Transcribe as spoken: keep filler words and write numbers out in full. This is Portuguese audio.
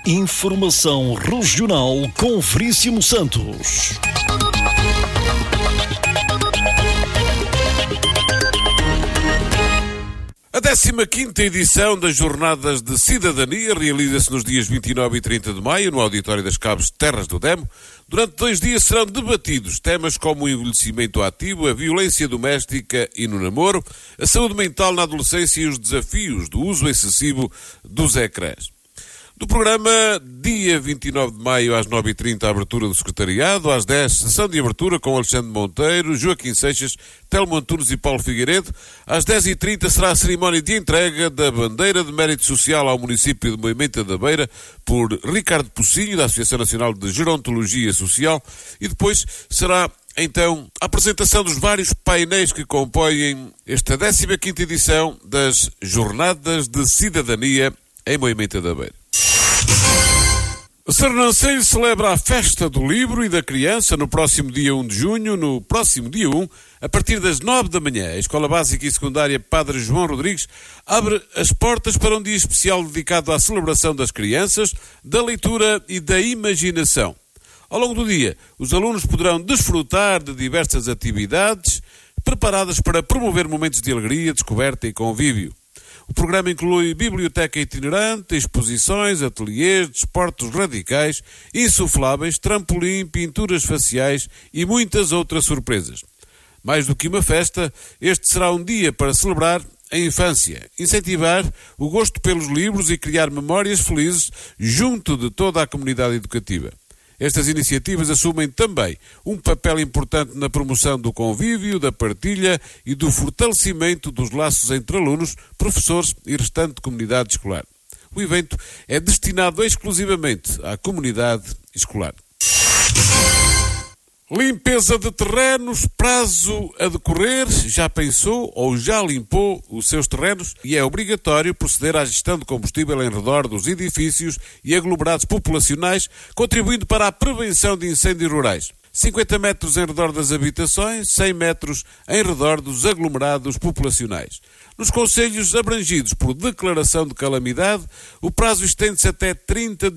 Informação regional com Veríssimo Santos. A décima quinta edição das Jornadas de Cidadania realiza-se nos dias vinte e nove e trinta de maio no Auditório das Cabos de Terras do Demo. Durante dois dias serão debatidos temas como o envelhecimento ativo, a violência doméstica e no namoro, a saúde mental na adolescência e os desafios do uso excessivo dos ecrãs. Do programa, dia vinte e nove de maio, às nove e trinta, a abertura do secretariado, às dez, sessão de abertura com Alexandre Monteiro, Joaquim Seixas, Telmo Antunes e Paulo Figueiredo. Às dez e trinta será a cerimónia de entrega da bandeira de mérito social ao município de Moimenta da Beira por Ricardo Pocinho, da Associação Nacional de Gerontologia Social, e depois será então a apresentação dos vários painéis que compõem esta décima quinta edição das Jornadas de Cidadania em Moimenta da Beira. O Sernancelho celebra a Festa do Livro e da Criança no próximo dia um de junho, no próximo dia um, a partir das nove da manhã. A Escola Básica e Secundária Padre João Rodrigues abre as portas para um dia especial dedicado à celebração das crianças, da leitura e da imaginação. Ao longo do dia, os alunos poderão desfrutar de diversas atividades preparadas para promover momentos de alegria, descoberta e convívio. O programa inclui biblioteca itinerante, exposições, ateliês, desportos radicais, insufláveis, trampolim, pinturas faciais e muitas outras surpresas. Mais do que uma festa, este será um dia para celebrar a infância, incentivar o gosto pelos livros e criar memórias felizes junto de toda a comunidade educativa. Estas iniciativas assumem também um papel importante na promoção do convívio, da partilha e do fortalecimento dos laços entre alunos, professores e restante comunidade escolar. O evento é destinado exclusivamente à comunidade escolar. Limpeza de terrenos, prazo a decorrer. Já pensou ou já limpou os seus terrenos? E é obrigatório proceder à gestão de combustível em redor dos edifícios e aglomerados populacionais, contribuindo para a prevenção de incêndios rurais. cinquenta metros em redor das habitações, cem metros em redor dos aglomerados populacionais. Nos concelhos abrangidos por declaração de calamidade, o prazo estende-se até trinta de